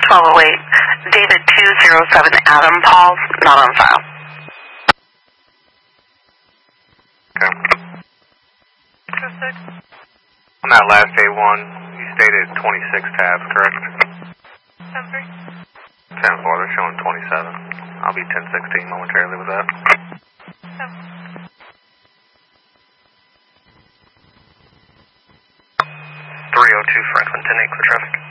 1208, David 207 Adam Pauls, not on file. Okay. On that last A1, you stated 26 tabs, correct? 10-4, they're showing 27. I'll be 10-16 momentarily with that. 302 Franklin, 10-8, clear traffic.